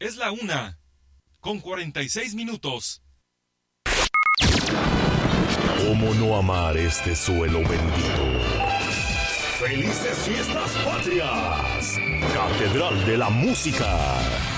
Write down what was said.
Es la 1:46. ¿Cómo no amar este suelo bendito? ¡Felices Fiestas Patrias! Catedral de la Música.